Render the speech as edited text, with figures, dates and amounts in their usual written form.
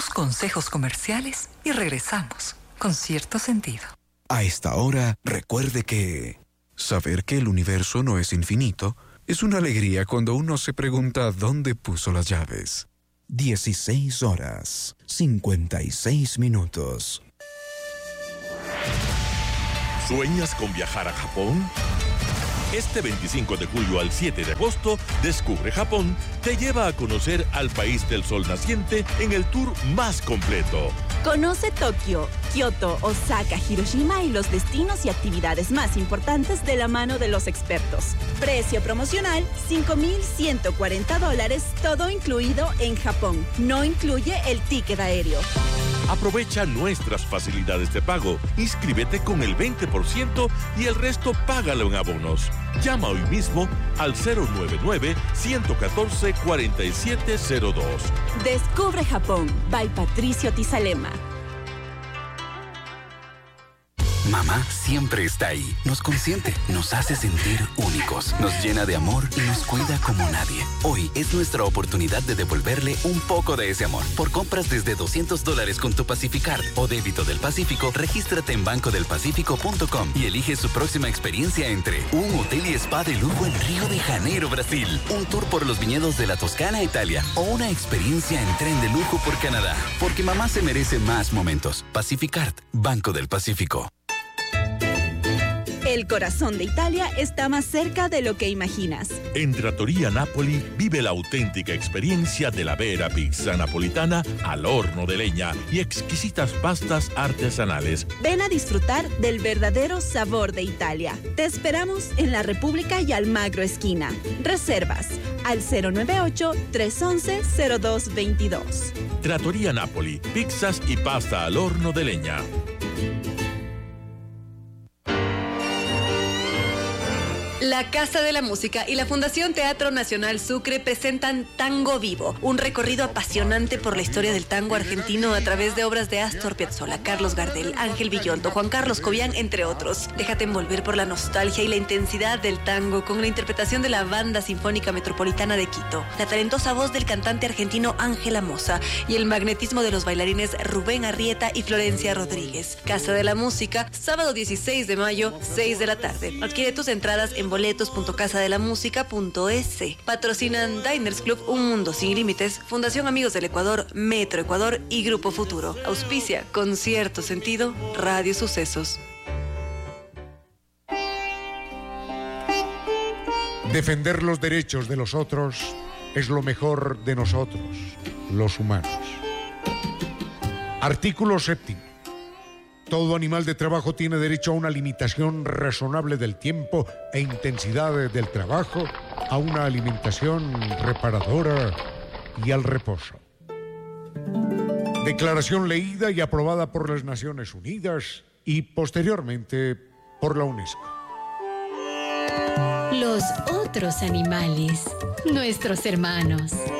unos consejos comerciales y regresamos con cierto sentido. A esta hora, recuerde que saber que el universo no es infinito es una alegría cuando uno se pregunta dónde puso las llaves. 16 horas, 56 minutos. ¿Sueñas con viajar a Japón? Este 25 de julio al 7 de agosto, Descubre Japón te lleva a conocer al país del sol naciente en el tour más completo. Conoce Tokio, Kioto, Osaka, Hiroshima y los destinos y actividades más importantes de la mano de los expertos. Precio promocional, $5,140, todo incluido en Japón. No incluye el ticket aéreo. Aprovecha nuestras facilidades de pago. Inscríbete con el 20% y el resto págalo en abonos. Llama hoy mismo al 099-114-4702. Descubre Japón, by Patricio Tizalema. Mamá siempre está ahí. Nos consiente, nos hace sentir únicos, nos llena de amor y nos cuida como nadie. Hoy es nuestra oportunidad de devolverle un poco de ese amor. Por compras desde $200 con tu Pacificard o débito del Pacífico, regístrate en bancodelpacifico.com y elige su próxima experiencia entre un hotel y spa de lujo en Río de Janeiro, Brasil, un tour por los viñedos de la Toscana, Italia, o una experiencia en tren de lujo por Canadá. Porque mamá se merece más momentos. Pacificard, Banco del Pacífico. El corazón de Italia está más cerca de lo que imaginas. En Trattoria Napoli vive la auténtica experiencia de la vera pizza napolitana al horno de leña y exquisitas pastas artesanales. Ven a disfrutar del verdadero sabor de Italia. Te esperamos en la República y Almagro esquina. Reservas al 098-311-0222. Trattoria Napoli, pizzas y pasta al horno de leña. La Casa de la Música y la Fundación Teatro Nacional Sucre presentan Tango Vivo, un recorrido apasionante por la historia del tango argentino a través de obras de Astor Piazzolla, Carlos Gardel, Ángel Villoldo, Juan Carlos Cobian, entre otros. Déjate envolver por la nostalgia y la intensidad del tango con la interpretación de la Banda Sinfónica Metropolitana de Quito, la talentosa voz del cantante argentino Ángela Moza y el magnetismo de los bailarines Rubén Arrieta y Florencia Rodríguez. Casa de la Música, sábado 16 de mayo, 6 de la tarde. Adquiere tus entradas en boletos.casadelamusica.es. Patrocinan Diners Club, Un Mundo Sin Límites, Fundación Amigos del Ecuador, Metro Ecuador y Grupo Futuro. Auspicia, con cierto sentido, Radio Sucesos. Defender los derechos de los otros es lo mejor de nosotros, los humanos. Artículo 7. Todo animal de trabajo tiene derecho a una limitación razonable del tiempo e intensidad del trabajo, a una alimentación reparadora y al reposo. Declaración leída y aprobada por las Naciones Unidas y posteriormente por la UNESCO. Los otros animales, nuestros hermanos.